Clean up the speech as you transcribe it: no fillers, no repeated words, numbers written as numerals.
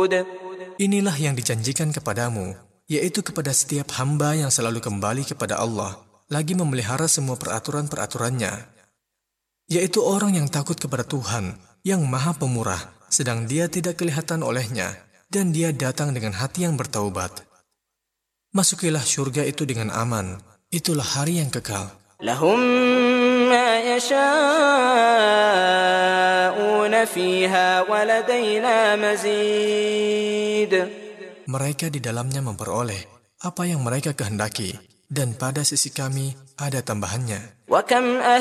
Inilah yang dijanjikan kepadamu, yaitu kepada setiap hamba yang selalu kembali kepada Allah, lagi memelihara semua peraturan-peraturannya, yaitu orang yang takut kepada Tuhan, yang Maha Pemurah, sedang dia tidak kelihatan olehnya, dan dia datang dengan hati yang bertaubat. Masukilah surga itu dengan aman, itulah hari yang kekal. لهم ما يشاءون فيها ولدينا مزيد. Mereka di dalamnya memperoleh apa yang mereka kehendaki, dan pada sisi kami ada tambahannya. وكم